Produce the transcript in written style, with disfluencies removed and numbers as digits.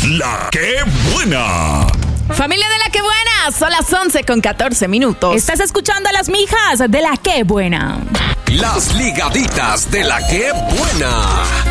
La que buena. Familia de La que buena, son las 11:14. Estás escuchando a las mijas de La que buena. Las ligaditas de La que buena.